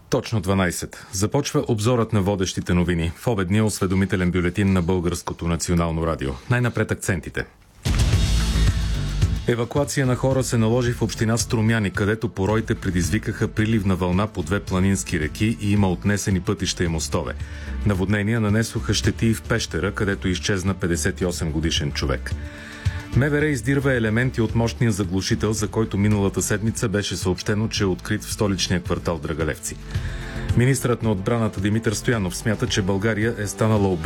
Точно 12. Започва обзорът на водещите новини в обедния осведомителен бюлетин на Българското национално радио. Най-напред акцентите. Евакуация на хора се наложи в община Струмяни, където пороите предизвикаха приливна вълна по две планински реки и има отнесени пътища и мостове. Наводнения нанесоха щети и в Пещера, където изчезна 58-годишен човек. МВР издирва елементи от мощния заглушител, за който миналата седмица беше съобщено, че е открит в столичния квартал Драгалевци. Министърът на отбраната Димитър Стоянов смята, че България е станала